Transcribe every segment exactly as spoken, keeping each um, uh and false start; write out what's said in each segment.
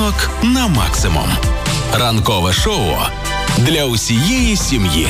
Ранок на максимум. Ранкове шоу для усієї сім'ї.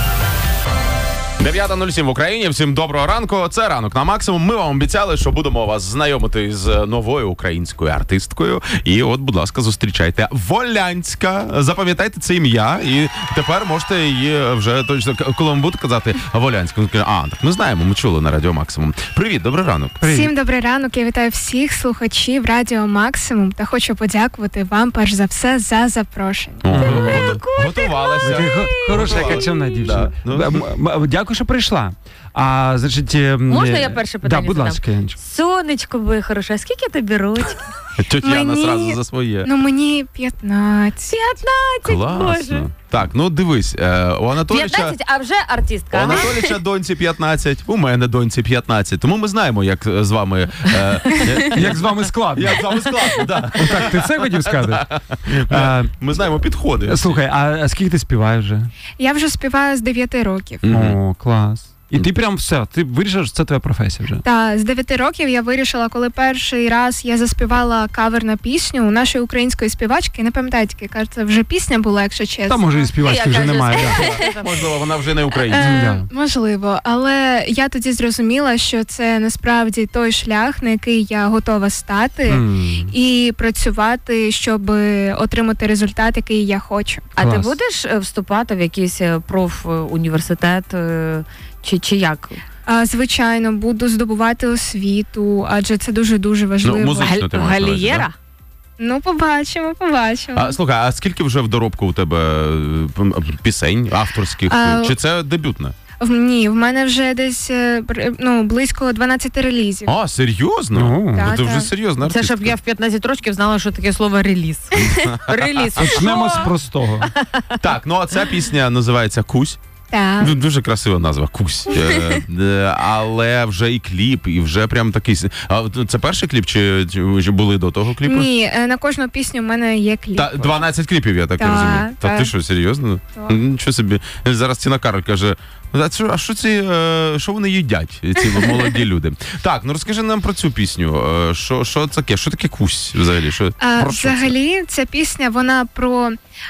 дев'ята нуль сім в Україні. Всім доброго ранку. Це ранок на максимум. Ми вам обіцяли, що будемо вас знайомити з новою українською артисткою. І от, будь ласка, зустрічайте. Волянська. Запам'ятайте це ім'я. І тепер можете її вже точно, коли вам будуть казати Волянська. А, так ми знаємо, ми чули на Радіо Максимум. Привіт, добрий ранок. Привіт. Всім добрий ранок. Я вітаю всіх слухачів Радіо Максимум та хочу подякувати вам, перш за все, за запрошення. О, готувалася. Хороша, яка чимна дівчина. Дякую, що прийшла. А, значить, можна я перше питання да, будь задам? ласка, Яночка. Сонечко моє хороше, скільки тобі років? Тьотя Яна Мені- сразу за своє. Ну, мені п'ятнадцять. п'ятнадцять, Боже. Класно. Так, ну дивись, е, у Анатоліча... п'ятнадцять, а вже У артистка. ага. Анатоліча доньці п'ятнадцять, у мене доньці п'ятнадцять. Тому ми знаємо, як з вами... Е, Як з вами складно. як з вами складно, да. Так, ти це хотів сказати? А, Ми знаємо підходи. Слухай, а скільки ти співаєш вже? Я вже співаю з дев'яти років. Мгм. О, клас. І ти прям все, ти вирішив, що це твоя професія вже. Та з дев'яти років я вирішила, коли перший раз я заспівала кавер на пісню у нашої української співачки. Не пам'ятаю, тільки, кажеться, вже пісня була, якщо чесно. Там, може, і співачки Я вже кажу, немає. Да. Можливо, вона вже не українська. Е, Да. можливо, але я тоді зрозуміла, що це насправді той шлях, на який я готова стати М. і працювати, щоб отримати результат, який я хочу. А ти Клас. будеш е, вступати в якийсь е, профуніверситет е, чи, чи як? А, звичайно, буду здобувати освіту, адже це дуже-дуже важливо. Ну, музично Галь- ти маєш на увазі, Галієра? Ну, побачимо, побачимо. А, слухай, а скільки вже в доробку у тебе е, п- пісень авторських? А, Чи це дебютне? В, ні, в мене вже десь е, бр- ну, близько дванадцять релізів. А, серйозно? Ну. Так, Ну, ти вже так. серйозна Це артистка. щоб я в п'ятнадцять років знала, що таке слово реліз. Реліз. Почнемо Що? з простого. Так, ну а ця пісня називається «Кусь». Так. Ну, дуже красива назва «Кусь». Е, е, Але вже і кліп, і вже прям такий... с- А це перший кліп, чи, чи, чи були до того кліпу? Ні, е, на кожну пісню в мене є кліп. Та дванадцять кліпів, я так Так, розумію. Та так. ти що, серйозно? Так. Нічого собі. Зараз Тіна Кароль каже, а що, а що ці, е, що вони їдять, ці молоді люди? Так, ну розкажи нам про цю пісню. Е, Що, що це таке? Що таке «Кусь» взагалі? Що, А, про що це? взагалі, ця пісня, вона про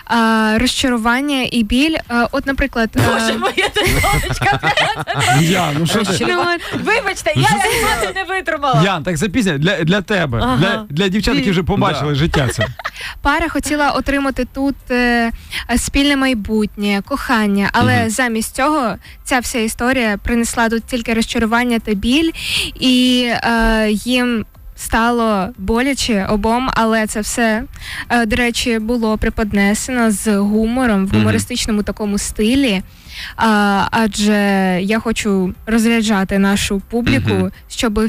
а, розчарування і біль. А, от, наприклад... а, Боже, моя ти сонечка. Ян, ну що ти? ну, от, Вибачте, я анімацію не витримала. Ян, так це пісня для, для тебе, Ага. для, для дівчат, які вже побачили Да. життя це. пара хотіла отримати тут е, е, спільне майбутнє, кохання, але Мгм. замість цього ця вся історія принесла тут тільки розчарування та біль, і е, їм стало боляче обом, але це все, е, до речі, було преподнесено з гумором, в Мгм. гумористичному такому стилі. А, адже я хочу розряджати нашу публіку, Мгм. щоб